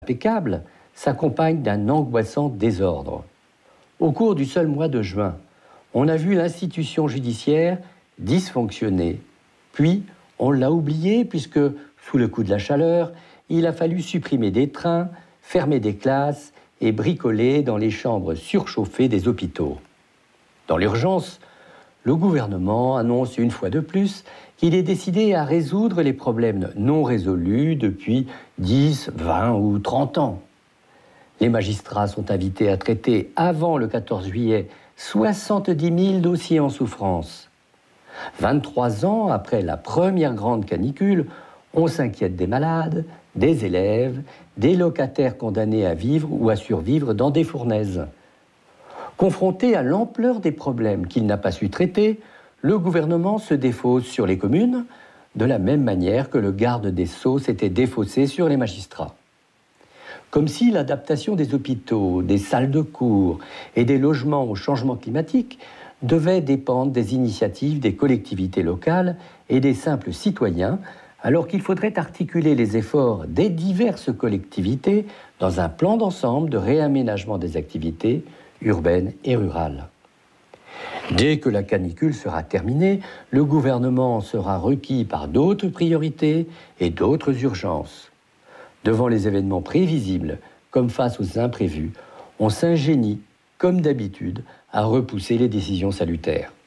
impeccable s'accompagne d'un angoissant désordre. Au cours du seul mois de juin, on a vu l'institution judiciaire dysfonctionner. Puis, on l'a oublié puisque, sous le coup de la chaleur, il a fallu supprimer des trains, fermer des classes et bricoler dans les chambres surchauffées des hôpitaux. Dans l'urgence, le gouvernement annonce une fois de plus qu'il est décidé à résoudre les problèmes non résolus depuis 10, 20 ou 30 ans. Les magistrats sont invités à traiter avant le 14 juillet 70 000 dossiers en souffrance. 23 ans après la première grande canicule, on s'inquiète des malades, des élèves, des locataires condamnés à vivre ou à survivre dans des fournaises. Confronté à l'ampleur des problèmes qu'il n'a pas su traiter, le gouvernement se défausse sur les communes, de la même manière que le garde des Sceaux s'était défaussé sur les magistrats. Comme si l'adaptation des hôpitaux, des salles de cours et des logements au changement climatique devait dépendre des initiatives des collectivités locales et des simples citoyens, alors qu'il faudrait articuler les efforts des diverses collectivités dans un plan d'ensemble de réaménagement des activités urbaines et rurales. Dès que la canicule sera terminée, le gouvernement sera requis par d'autres priorités et d'autres urgences. Devant les événements prévisibles, comme face aux imprévus, on s'ingénie, comme d'habitude, à repousser les décisions salutaires.